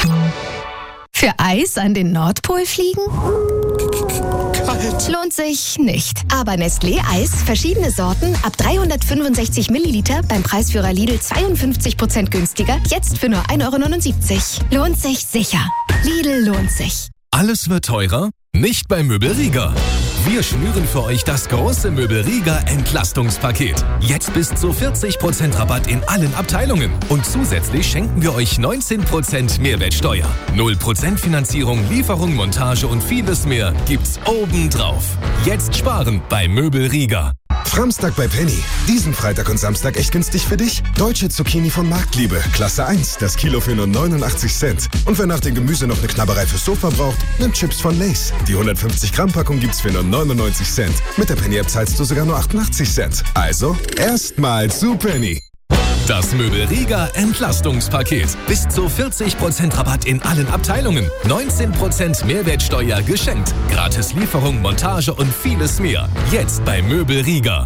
Für Eis an den Nordpol fliegen? Kalt. Lohnt sich nicht. Aber Nestlé Eis, verschiedene Sorten, ab 365 Milliliter, beim Preisführer Lidl 52% günstiger, jetzt für nur 1,79 €. Lohnt sich sicher. Lidl lohnt sich. Alles wird teurer? Nicht bei Möbel Rieger. Wir schnüren für euch das große Möbel Rieger Entlastungspaket. Jetzt bis zu 40% Rabatt in allen Abteilungen. Und zusätzlich schenken wir euch 19% Mehrwertsteuer. 0% Finanzierung, Lieferung, Montage und vieles mehr gibt's obendrauf. Jetzt sparen bei Möbel Rieger. Framstag bei Penny. Diesen Freitag und Samstag echt günstig für dich? Deutsche Zucchini von Marktliebe, Klasse 1, das Kilo für nur 89 Cent. Und wer nach dem Gemüse noch eine Knabberei fürs Sofa braucht, nimmt Chips von Lay's. Die 150 Gramm Packung gibt's für nur 99 Cent. Mit der Penny-App zahlst du sogar nur 88 Cent. Also, erstmal zu Penny. Das Möbel Rieger Entlastungspaket. Bis zu 40% Rabatt in allen Abteilungen. 19% Mehrwertsteuer geschenkt. Gratis Lieferung, Montage und vieles mehr. Jetzt bei Möbel Rieger.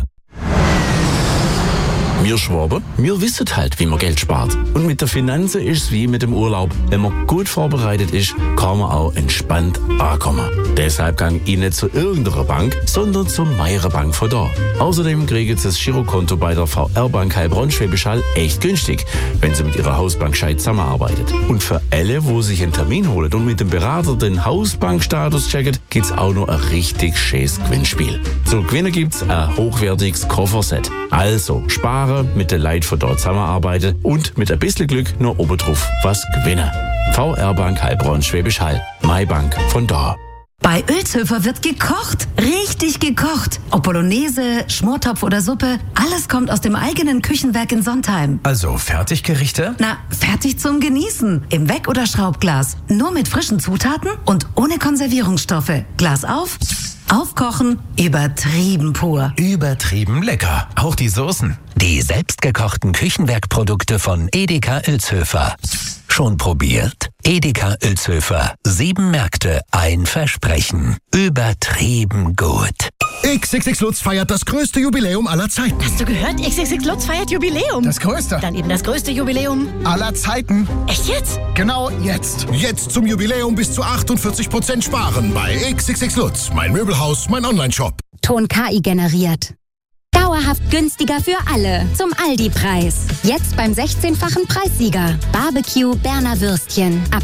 Wir Schwaben, wir wissen halt, wie man Geld spart. Und mit der Finanzen ist es wie mit dem Urlaub. Wenn man gut vorbereitet ist, kann man auch entspannt ankommen. Deshalb gang ich nicht zu irgendeiner Bank, sondern zur Meirer Bank von da. Außerdem kriegen Sie das Girokonto bei der VR-Bank Heilbronn-Schwäbisch Hall echt günstig, wenn Sie mit Ihrer Hausbank gescheit zusammenarbeitet. Und für alle, wo sich einen Termin holen und mit dem Berater den Hausbankstatus checken, gibt's auch noch ein richtig schönes Gewinnspiel. Zum Gewinnen gibt's ein hochwertiges Kofferset. Also sparen, mit den Leuten von dort zusammenarbeiten und mit ein bisschen Glück nur obendrauf was gewinnen. VR-Bank Heilbronn-Schwäbisch Hall. MyBank von da. Bei Oelzhöfer wird gekocht. Richtig gekocht. Ob Bolognese, Schmortopf oder Suppe, alles kommt aus dem eigenen Küchenwerk in Sontheim. Also Fertiggerichte? Na, fertig zum Genießen. Im Weck- oder Schraubglas. Nur mit frischen Zutaten und ohne Konservierungsstoffe. Glas auf, aufkochen, übertrieben pur. Übertrieben lecker. Auch die Soßen. Die selbstgekochten Küchenwerkprodukte von Edeka Oelzhöfer. Schon probiert? Edeka Oelzhöfer. 7 Märkte, ein Versprechen. Übertrieben gut. XXX Lutz feiert das größte Jubiläum aller Zeiten. Hast du gehört? XXX Lutz feiert Jubiläum. Das größte. Dann eben das größte Jubiläum aller Zeiten. Echt jetzt? Genau jetzt. Jetzt zum Jubiläum bis zu 48% sparen bei XXX Lutz. Mein Möbelhaus, mein Onlineshop. Ton KI generiert. Dauerhaft günstiger für alle. Zum Aldi-Preis. Jetzt beim 16-fachen Preissieger. Barbecue Berner Würstchen. Ab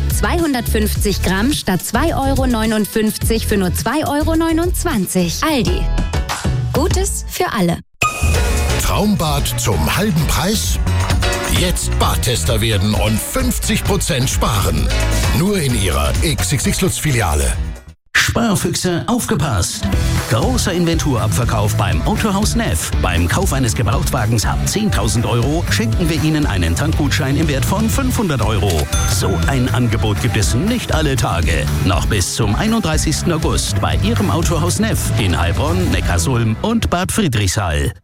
250 Gramm statt 2,59 € für nur 2,29 €. Aldi. Gutes für alle. Traumbad zum halben Preis? Jetzt Badtester werden und 50% sparen. Nur in Ihrer XXX Lutz-Filiale. Sparfüchse, aufgepasst! Großer Inventurabverkauf beim Autohaus Neff. Beim Kauf eines Gebrauchtwagens ab 10.000 € schenken wir Ihnen einen Tankgutschein im Wert von 500 €. So ein Angebot gibt es nicht alle Tage. Noch bis zum 31. August bei Ihrem Autohaus Neff in Heilbronn, Neckarsulm und Bad Friedrichshall.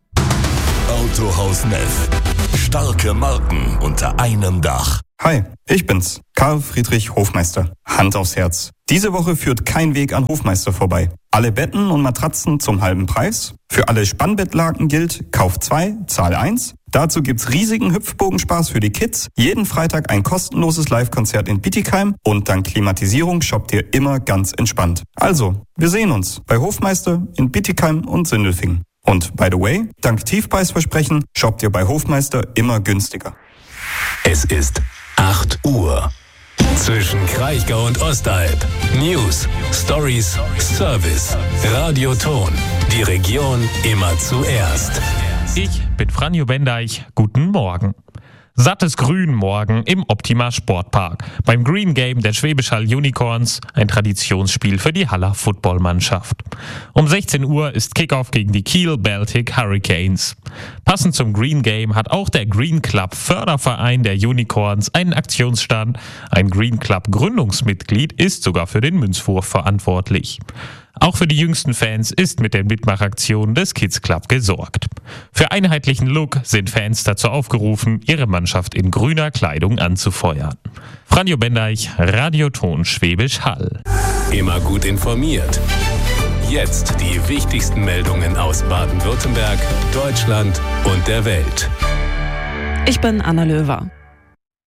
Autohaus Neff. Starke Marken unter einem Dach. Hi, ich bin's, Karl Friedrich Hofmeister. Hand aufs Herz. Diese Woche führt kein Weg an Hofmeister vorbei. Alle Betten und Matratzen zum halben Preis. Für alle Spannbettlaken gilt, Kauf 2, Zahl 1. Dazu gibt's riesigen Hüpfbogenspaß für die Kids. Jeden Freitag ein kostenloses Live-Konzert in Bietigheim. Und dank Klimatisierung shoppt ihr immer ganz entspannt. Also, wir sehen uns bei Hofmeister in Bietigheim und Sindelfingen. Und by the way, dank Tiefpreisversprechen shoppt ihr bei Hofmeister immer günstiger. Es ist 8 Uhr. Zwischen Kraichgau und Ostalb. News, Stories, Service. Radio Ton. Die Region immer zuerst. Ich bin Franjo Bendeich. Guten Morgen. Sattes Grün morgen im Optima Sportpark. Beim Green Game der Schwäbisch Hall Unicorns, ein Traditionsspiel für die Haller Footballmannschaft. Um 16 Uhr ist Kickoff gegen die Kiel Baltic Hurricanes. Passend zum Green Game hat auch der Green Club Förderverein der Unicorns einen Aktionsstand. Ein Green Club Gründungsmitglied ist sogar für den Münzwurf verantwortlich. Auch für die jüngsten Fans ist mit den Mitmachaktionen des Kids Club gesorgt. Für einheitlichen Look sind Fans dazu aufgerufen, ihre Mannschaft in grüner Kleidung anzufeuern. Franjo Bendeich, Radio Ton Schwäbisch Hall. Immer gut informiert. Jetzt die wichtigsten Meldungen aus Baden-Württemberg, Deutschland und der Welt. Ich bin Anna Löwer.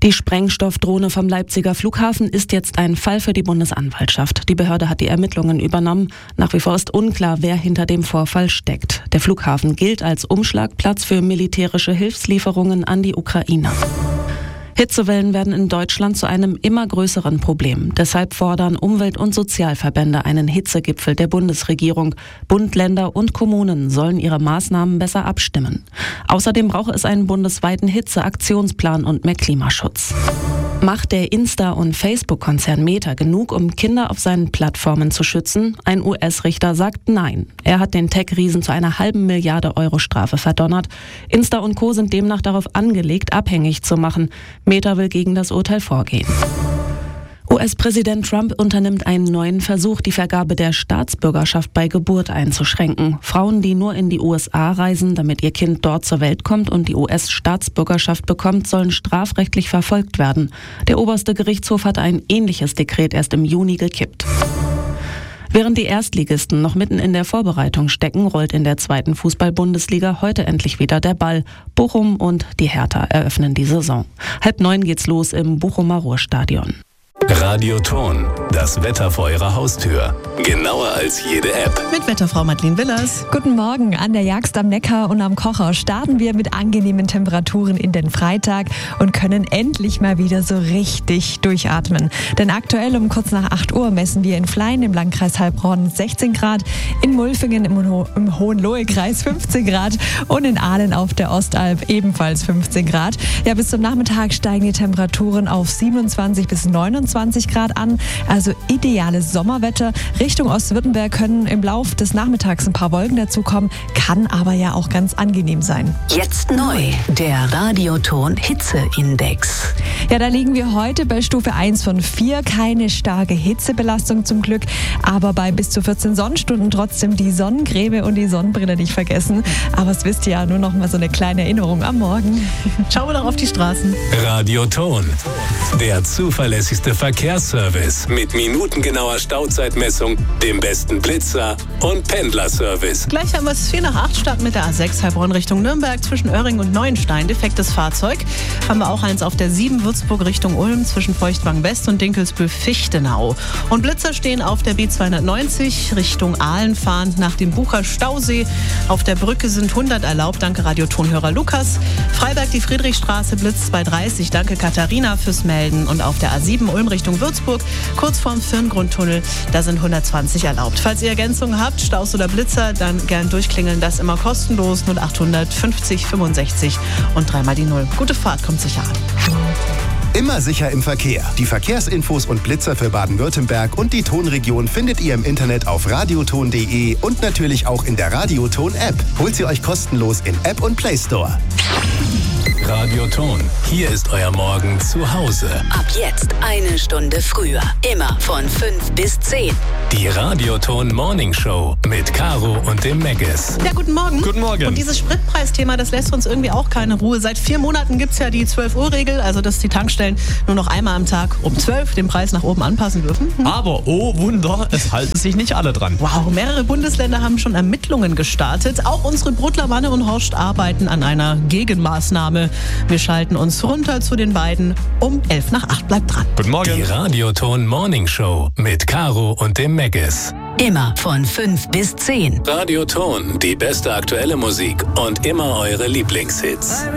Die Sprengstoffdrohne vom Leipziger Flughafen ist jetzt ein Fall für die Bundesanwaltschaft. Die Behörde hat die Ermittlungen übernommen. Nach wie vor ist unklar, wer hinter dem Vorfall steckt. Der Flughafen gilt als Umschlagplatz für militärische Hilfslieferungen an die Ukraine. Hitzewellen werden in Deutschland zu einem immer größeren Problem. Deshalb fordern Umwelt- und Sozialverbände einen Hitzegipfel der Bundesregierung. Bund, Länder und Kommunen sollen ihre Maßnahmen besser abstimmen. Außerdem brauche es einen bundesweiten Hitzeaktionsplan und mehr Klimaschutz. Macht der Insta- und Facebook-Konzern Meta genug, um Kinder auf seinen Plattformen zu schützen? Ein US-Richter sagt nein. Er hat den Tech-Riesen zu einer halben Milliarde Euro Strafe verdonnert. Insta und Co. sind demnach darauf angelegt, abhängig zu machen. Meta will gegen das Urteil vorgehen. US-Präsident Trump unternimmt einen neuen Versuch, die Vergabe der Staatsbürgerschaft bei Geburt einzuschränken. Frauen, die nur in die USA reisen, damit ihr Kind dort zur Welt kommt und die US-Staatsbürgerschaft bekommt, sollen strafrechtlich verfolgt werden. Der oberste Gerichtshof hat ein ähnliches Dekret erst im Juni gekippt. Während die Erstligisten noch mitten in der Vorbereitung stecken, rollt in der 2. Fußball-Bundesliga heute endlich wieder der Ball. Bochum und die Hertha eröffnen die Saison. 8:30 geht's los im Bochumer Ruhrstadion. Radioton, das Wetter vor Ihrer Haustür. Genauer als jede App. Mit Wetterfrau Madeleine Willers. Guten Morgen. An der Jagst am Neckar und am Kocher starten wir mit angenehmen Temperaturen in den Freitag und können endlich mal wieder so richtig durchatmen. Denn aktuell um kurz nach 8 Uhr messen wir in Flein im Landkreis Heilbronn 16 Grad, in Mulfingen im Hohenlohe-Kreis 15 Grad und in Ahlen auf der Ostalb ebenfalls 15 Grad. Ja, bis zum Nachmittag steigen die Temperaturen auf 27 bis 29 Grad an, also ideales Sommerwetter. Richtung Ostwürttemberg können im Lauf des Nachmittags ein paar Wolken dazukommen, kann aber ja auch ganz angenehm sein. Jetzt neu, der Radioton Hitzeindex. Ja, da liegen wir heute bei Stufe 1 von 4, keine starke Hitzebelastung zum Glück, aber bei bis zu 14 Sonnenstunden trotzdem die Sonnencreme und die Sonnenbrille nicht vergessen. Aber es wisst ihr ja, nur noch mal so eine kleine Erinnerung am Morgen. Schauen wir doch auf die Straßen. Radioton, der zuverlässigste Verkehrsservice mit minutengenauer Stauzeitmessung, dem besten Blitzer und Pendlerservice. Gleich haben wir es 7:45 Start mit der A6 Heilbronn Richtung Nürnberg zwischen Öhring und Neuenstein. Defektes Fahrzeug. Haben wir auch eins auf der 7 Würzburg Richtung Ulm zwischen Feuchtwang West und Dinkelsbühl-Fichtenau. Und Blitzer stehen auf der B290 Richtung Aalen fahrend nach dem Bucher Stausee. Auf der Brücke sind 100 erlaubt. Danke Radiotonhörer Lukas. Freiberg die Friedrichstraße Blitz 230. Danke Katharina fürs Melden. Und auf der A7 Ulm Richtung Würzburg, kurz vorm Firngrundtunnel, da sind 120 erlaubt. Falls ihr Ergänzungen habt, Staus oder Blitzer, dann gern durchklingeln, das immer kostenlos, 0800 50 65 und 3 die 0. Gute Fahrt, kommt sicher an. Immer sicher im Verkehr. Die Verkehrsinfos und Blitzer für Baden-Württemberg und die Tonregion findet ihr im Internet auf radioton.de und natürlich auch in der Radioton-App. Holt sie euch kostenlos in App und Play Store. Radioton, hier ist euer Morgen zu Hause. Ab jetzt eine Stunde früher. Immer von 5 bis 10. Die Radioton Morning Show mit Caro und dem Meggis. Ja, guten Morgen. Guten Morgen. Und dieses Spritpreisthema, das lässt uns irgendwie auch keine Ruhe. Seit 4 Monaten gibt es ja die 12-Uhr-Regel, also dass die Tankstellen nur noch einmal am Tag um 12 den Preis nach oben anpassen dürfen. Aber, oh Wunder, es halten sich nicht alle dran. Wow, mehrere Bundesländer haben schon Ermittlungen gestartet. Auch unsere Brudler Wanne und Horst arbeiten an einer Gegenmaßnahme. Wir schalten uns runter zu den beiden um 7:45. Bleibt dran. Guten Morgen. Die Radioton Morning Show mit Caro und dem Meggis. Immer von 5 bis 10. Radioton, die beste aktuelle Musik und immer eure Lieblingshits.